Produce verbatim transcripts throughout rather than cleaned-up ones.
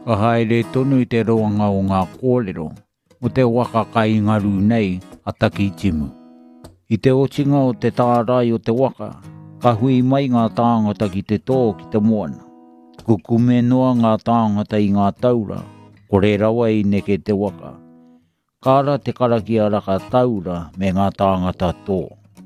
A haere tonu i te roanga o ngā kōrero, o te waka kai ngaru nei a taki timu. I te otinga o te tārai o te waka, ka hui mai ngā tāngata ki te tō ki te moana. Kukume noa ngā tāngata i ngā taura, kore rawa i neke te waka. Kāra te karaki a raka taura me ngā tāngata tō.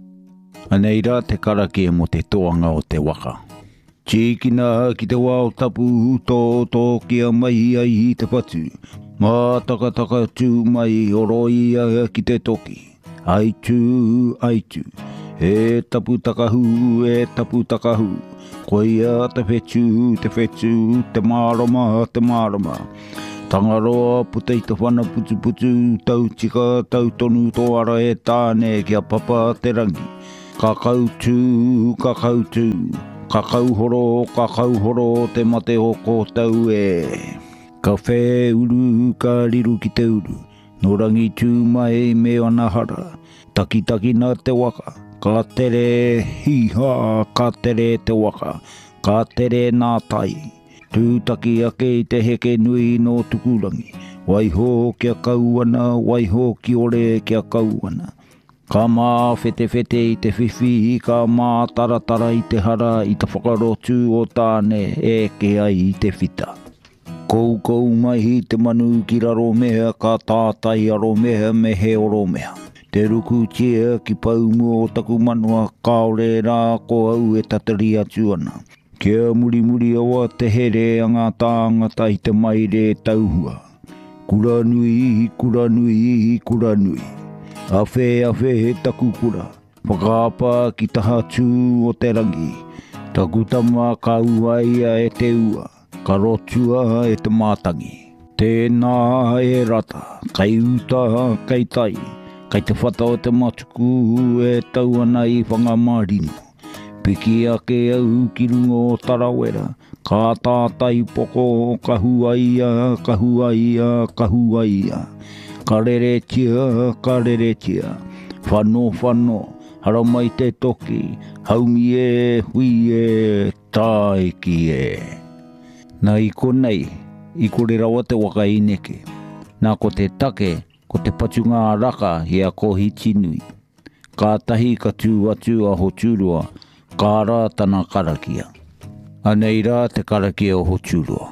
Anei rā te karaki e mo te toanga o te waka. Chikina ki te wao tapu tō tō kia mai ai i te patu. Mā taka taka tū mai o roi a ki te toki. Ai tū, ai tū. E tapu takahu, e tapu takahu. Koia te whetū, te whetū, te mārama, te mārama. Tangaroa putei te whana putu putu, tau tika, tau tonu tō ara e tāne kia papa te rangi. Kakau tū, kakau tū. Kakau horo, kakau horo, te mate o kōtau e. Ka whē uru, ka riru ki te uru. No rangi tū mai me ana hara. Taki taki na te waka. Ka tere hiha, ka tere te waka. Ka tere nā tai. Tū taki ake i te heke nui no tukurangi. Waiho kia kauana, waiho ki ore kia kauana. Ka mā whete whete i te whiwhi, ka mā taratara i te hara, i te whakarotu o tāne e ke ai i te whita. Kou kou mai i te manu ki raro mea, ka tātai aro mea me he oro mea. Te ruku tia ki paumu o taku manua, kaore rā ko au e tatari atu ana. Kia muri muri awa te here a ngā tāngata i te maire tauhua. Kura nui, kura nui, kura nui. Awhe awhe he taku kura, whakaapa ki taha tū o te rangi. Taku tama ka uaia e te ua, ka rotua e te mātangi. Tēnā e rata, kai uta, kai tai, kai te whata o te matuku e tau ana i whangamarino. Piki ake au ki rungo o tarawera, ka tātai poko, ka huaia, ka huaia, ka huaia. Ka rere tia, ka rere tia. Whano, whano, hara mai te toki. Haumi e, hui e, taiki e. Nā i konei, i kore rawa te waka i neke. Nā ko te take, ko te patunga raka hea kohi tinui. Ka tahi ka tū atu a hoturua, ka rā tana karakia. Anei rā te karakia o hoturua.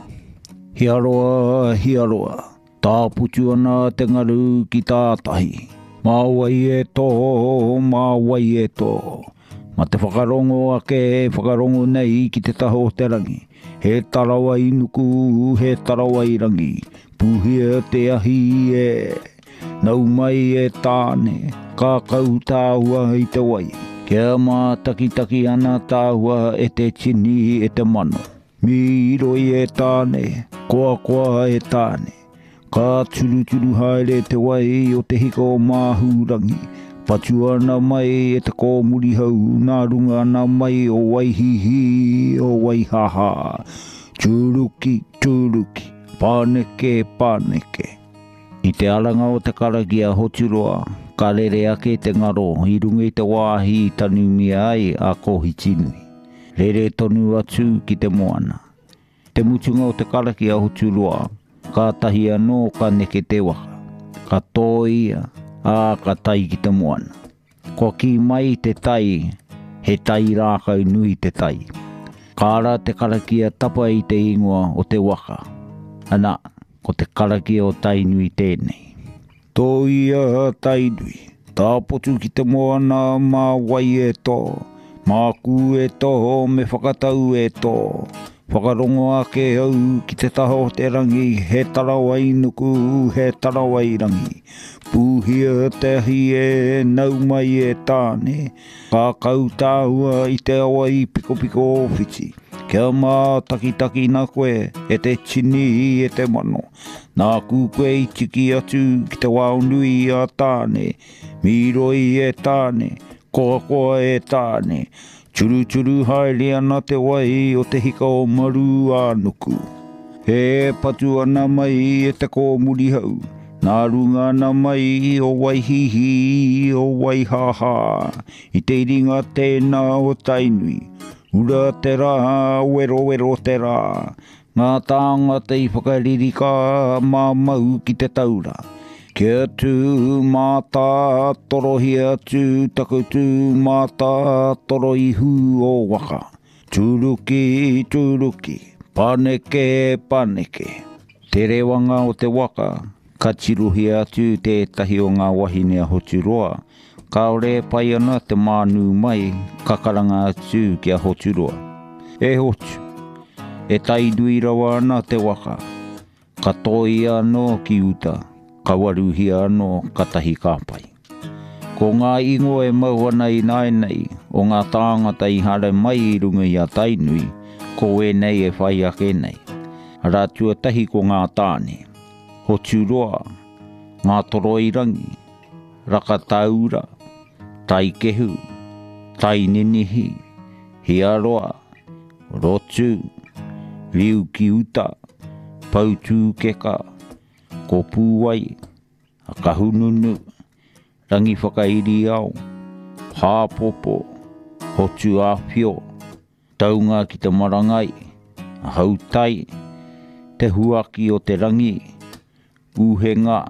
Hiaroa, hiaroa. Tā putu ana te ngaru ki tātahi. Mā wai e tō, mā wai e tō. Ma te whakarongo ake, whakarongo nei ki te taho te rangi. He tarawa i nuku, he tarawa i rangi. Puhia te ahi e. Nau mai e tāne, ka kau tāua i te wai. Kia mā taki taki ana tāua e te tini e te mano. Mi iroi e tāne, koa koa e tāne. Ka turu turu haere te wai o te hika o māhurangi. Patu ana mai e te kōmuri hau, nā runga ana mai o waihihi, o waihaha. Turuki, turuki, pāneke, pāneke. I te aranga o te karaki a hoturoa, ka rere ake te ngaro, i runga i te wāhi tanu mia ai a kohi tinui. Rere tonu atu ki te moana. Te mutunga o te karaki a hoturoa, ka tahi anō ka neke te waka. Ka tōia, a ka tai ki te moana. Ko ki mai te tai, he tai rākau nui te tai. Kāra te karakia tapa i te ingoa o te waka. Ana, ko te karakia o tai nui tēnei. Tōia tai nui, tā potu ki te moana mā wai e tō. Mā ku e tō, me whakatau e tō. Whakarongo ake au ki te taho te rangi, he tarawa i nuku, he tarawa i rangi. Puhia te ahi e, nau mai e tāne. Ka kau tāua i te awa i piko piko o whiti. Kia mā taki taki nā koe, e te tini e te mano. Nā kūkoe i tiki atu ki te wao nui a tāne. Miroi e tāne, koa koa e tāne. Turu turu haere ana te wai o te hika o maru ānuku. He patu ana mai e te kōmuri hau. Nā runga ana mai o waihihi, o waihaha. I te ringa tēnā o tainui. Ura te rā, wero wero te rā. Ngā tāngata i whakaririka mā mau ki te taura. Kia tū mātā torohi atu takutu mātā toro i hū o waka. Tūruki, tūruki, paneke, paneke. Te rewanga o te waka, ka tiruhi atu tētahi o ngā wahine a Hoturoa. Ka ore pai ana te mānu mai, kakaranga atu ki a Hoturoa. E hotu, e taidui rawa ana te waka. Ka toi anō ki uta, ka waruhi anō ka tahi kāpai. Ko ngā ingo e mau ana i nai nei, o ngā tāngata i hare mai i runga i a Tainui, ko e nei e whai ake nei. Ara tuatahi ko ngā tāne. Hoturoa, ngā toroirangi, Rakataura, Tai Kehu, Tai Ninihi, Hiaroa, Rotu, Riu ki uta, Pautū keka, ko Pūwai, Kahununu, Rangi whakairi au, Hāpopo, Hotu āwhio, Taunga ki te marangai, Hautai, Te huaki o te rangi, Uhenga,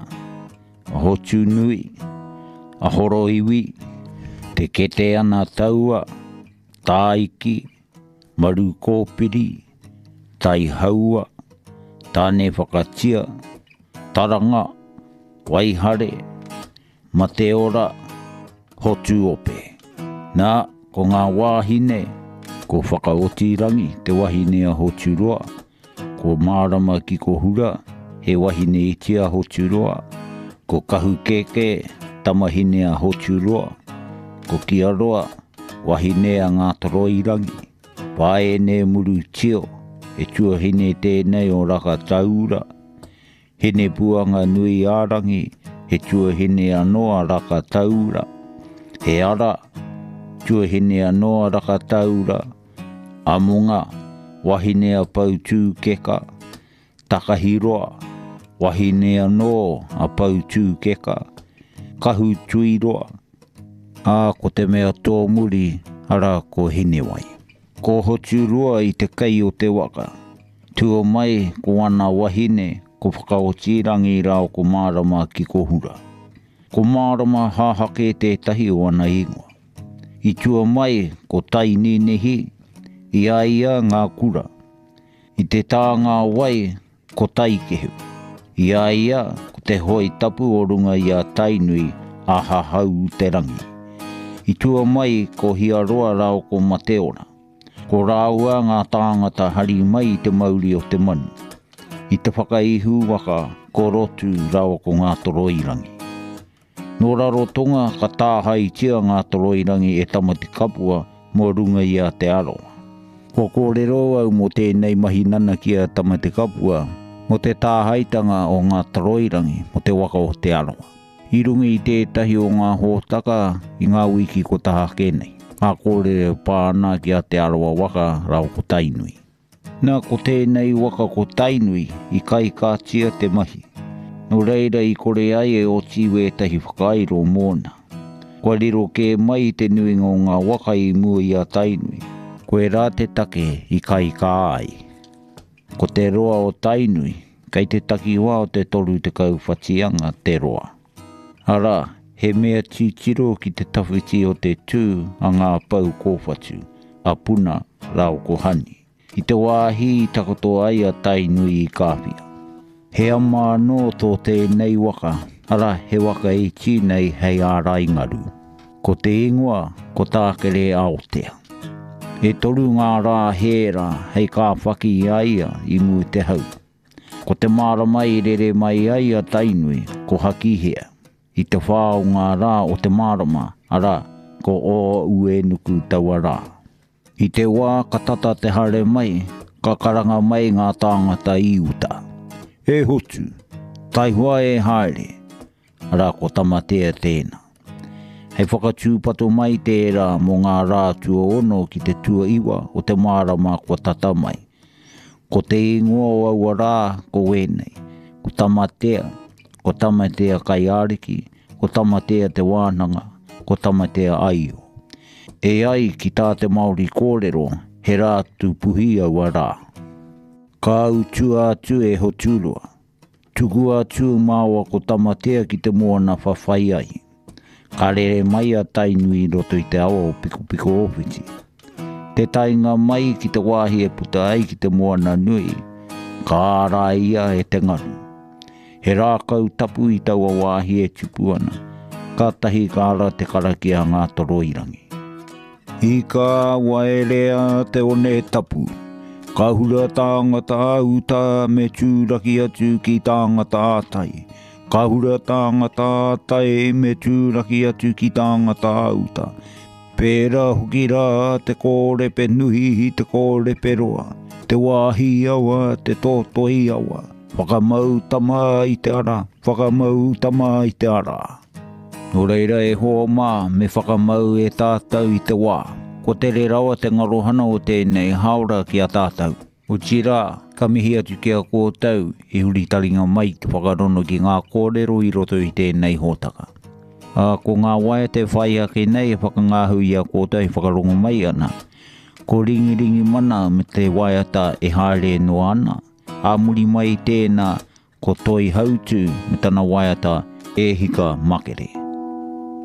Hotu nui, Ahoro iwi, Te kete ana taua, Tāiki, Maru kōpiri, Tai haua, Tāne whakatia, Taranga, Waihare, Mateora, Hotu ope. Nā, ko ngā wāhine, ko whakaotirangi te wahine a Hoturoa, ko mārama ki ko hura, he wahine i tia Hoturoa, ko kahu keke, tamahine a Hoturoa, ko Kiaroa, wahine a ngā toroirangi, Paene muru tio, e tuahine tēnei o Rakataura, hene puanga nui ārangi, he tuahine anoa Rakataura. He ara, tuahine anoa Rakataura. Amunga, wahine a Pautū keka. Takahiroa, wahine anoa a Pautū keka. Kahu tuiroa. Ā, ko te mea tō muri, ara ko hine wai. Ko Hoturoa i te kai o te waka. Tua mai ko ana wahine, ko whakaotirangi rao ko mārama ki ko hura. Ko mārama hāhake tētahi o ana ingoa. I tua mai ko tai ninehi, i aia ngā kura. I te tā ngā wai ko tai kehu. I aia ko te hoi tapu o runga i a Tainui a hahau te rangi. I tua mai ko hiaroa rao ko Mateora. Ko rāua ngā tāngata hari mai te mauri o te manu. I te whakaihu waka ko rotu rawa ko ngā toroirangi. Nō raro tonga ka tāhai tia ngā toroirangi e tamati kapua mō runga i a te aroa. Ko kōrero au mō tēnei mahi nana ki a tamati kapua mō te tāhaitanga o ngā toroirangi mō te waka o te aroa. I runga i tētahi o ngā hōtaka i ngā wiki ko taha kenei. Ngā kōrero pāna ki a te aroa waka rao ko Tainui. Nā ko tēnei waka ko Tainui i kai kātia te mahi. No reira i kore ai e o tiwe tahi whakairo mōna. Kua riro ke mai te nuinga o ngā waka i mua i a Tainui. Koe rā te take i kai kā ai. Ko te roa o Tainui, kai te taki wā o te toru te kau whatianga te roa. Ara, he mea titiro ki te tawhiti o te tū a ngā pau kōwhatu, a puna rao ko hani. I te wāhi i takoto ai a Tainui i kāpia. He ama anō tō tēnei waka, ara he waka i tīnei hei ārai ngaru. Ko te ingoa, ko tākere Aotea. E toru ngā rā hēra hei kā whaki i aia i mu te hau. Ko te māramai rere mai ai a Tainui, ko hakihea. I te whāo ngā rā o te mārama, ara ko o ue nuku taua rā. I te wā katata te hare mai, ka karanga mai ngā tāngata i uta. E hotu, tai hua e haere, ara ko tamatea tēnā. Hei whakatūpato mai tērā mō ngā rā tua ono ki te tua iwa o te mārama ko tata mai. Ko te ingoa o aua rā ko wenei, ko tamatea, ko tamatea kai ariki, ko tamatea te wānanga, ko tamatea aio. E ai ki tā te Māori kōrero, he rā tu puhi aua rā. Ka utu atu e hotulua. Tuku atu māua ko tamatea ki te moana whawhai ai. Ka rere mai a tainui roto i te awa o piko piko opiti. Te tainga mai ki te wāhi e puta ai ki te moana nui. Ka ara ia e te ngaru. He rākau tapu i taua wāhi e tupuana. Ka tahi ka ara te karaki a ngā toroirangi. I ka waerea te one tapu. Ka hura tāngata auta me tūraki atu ki tāngata ātai. Ka hura tāngata ātai me tūraki atu ki tāngata auta. Pērā hoki rā te kōrepe nuhi hi te kōrepe roa. Te wāhi awa, te tōtoi awa. Whakamau tama i te ara, whakamau tama i te ara. Nō reira e hoa mā me whakamau e tātau i te wā. Ko te re rawa te ngarohana o tēnei haora ki a tātau. O tira, ka mihi atu ki a kōtau i huri taringa mai te whakarono ki ngā kōrero i roto i tēnei hōtaka. A ko ngā waia te whai ake nei e whakangāhu i a kōtau i whakarongo mai ana. Ko ringi ringi mana me te waia ta e haere no ana. A muri mai tēnā ko toi hautu me tana waia ta e hika makere.